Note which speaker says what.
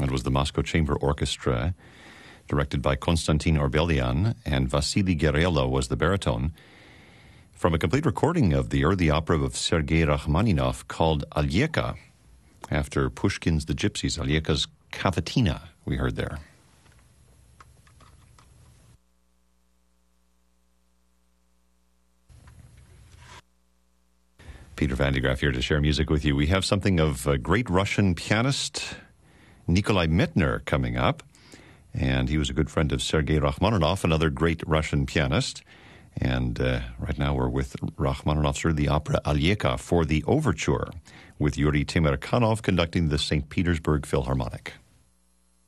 Speaker 1: It was the Moscow Chamber Orchestra, directed by Konstantin Orbelian, and Vasily Gerelo was the baritone, from a complete recording of the early opera of Sergei Rachmaninoff called Alyeka, after Pushkin's The Gypsies. Alyeka's Cavatina, we heard there. Peter Van de Graaff here to share music with you. We have something of a great Russian pianist, Nikolai Medtner, coming up. And he was a good friend of Sergei Rachmaninoff, another great Russian pianist. And right now we're with Rachmaninoff's early opera Alyeka for the overture, with Yuri Temirkanov conducting the St. Petersburg Philharmonic.